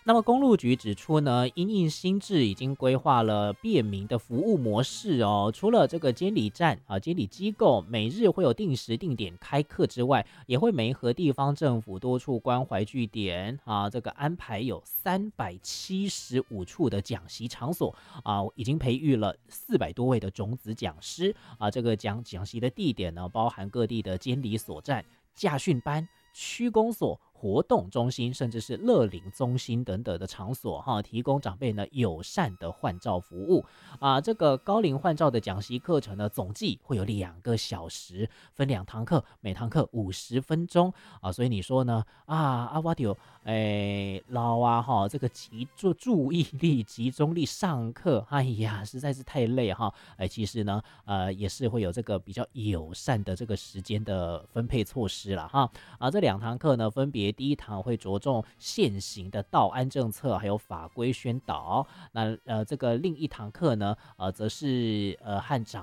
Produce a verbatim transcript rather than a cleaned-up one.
那么公路局指出呢，因应新制已经规划了便民的服务模式哦。除了这个监理站啊、监理机构每日会有定时定点开课之外，也会媒合地方政府多处关怀据点啊，这个安排有三百七十五处的讲习场所啊，已经培育了四百多位的种子讲师啊。这个讲讲习的地点呢，包含各地的监理所站、驾训班、区公所、活动中心，甚至是乐龄中心等等的场所哈，提供长辈呢友善的换照服务啊。这个高龄换照的讲习课程呢，总计会有两个小时，分两堂课，每堂课五十分钟啊。所以你说呢？啊啊，我有诶老啊哈，这个集注注意力、集中力上课，哎呀，实在是太累哈。哎，其实呢，呃，也是会有这个比较友善的这个时间的分配措施了哈。啊，这两堂课呢，分别第一堂会着重现行的道安政策还有法规宣导，那呃这个另一堂课呢，呃则是呃和长